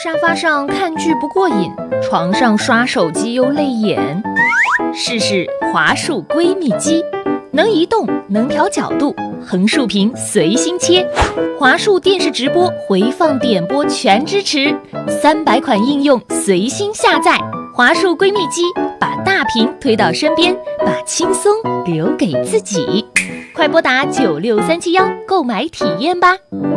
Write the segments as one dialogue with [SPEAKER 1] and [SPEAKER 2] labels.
[SPEAKER 1] 沙发上看剧不过瘾，床上刷手机又累眼。试试华数闺蜜机，能移动，能调角度，横竖屏随心切。华数电视直播、回放点播全支持，300款应用随心下载。华数闺蜜机，把大屏推到身边，把轻松留给自己。快拨打96371购买体验吧。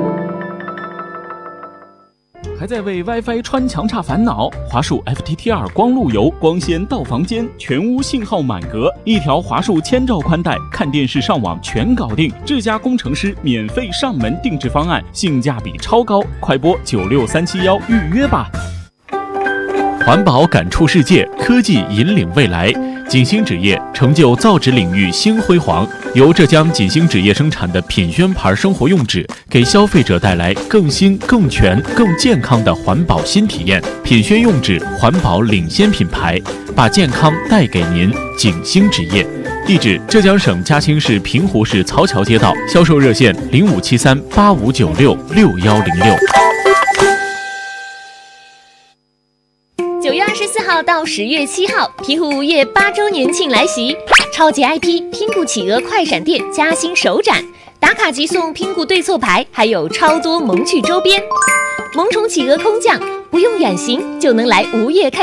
[SPEAKER 2] 还在为 WiFi 穿墙差烦恼？华数 FTTR 光路由，光纤到房间，全屋信号满格，一条华数1000兆宽带，看电视上网全搞定。智家工程师免费上门定制方案，性价比超高，快拨96371预约吧。环保感触世界，科技引领未来。锦星纸业成就造纸领域新辉煌，由浙江锦星纸业生产的品宣牌生活用纸，给消费者带来更新、更全、更健康的环保新体验。品宣用纸环保领先品牌，把健康带给您。锦星纸业，地址浙江省嘉兴市平湖市曹桥街道，销售热线057385966106。
[SPEAKER 1] 9月24号到10月7号，皮虎物业8周年庆来袭，超级 IP 拼谷企鹅快闪店嘉兴首展，打卡即送拼谷对错牌，还有超多萌趣周边。萌宠企鹅空降，不用远行就能来物业看。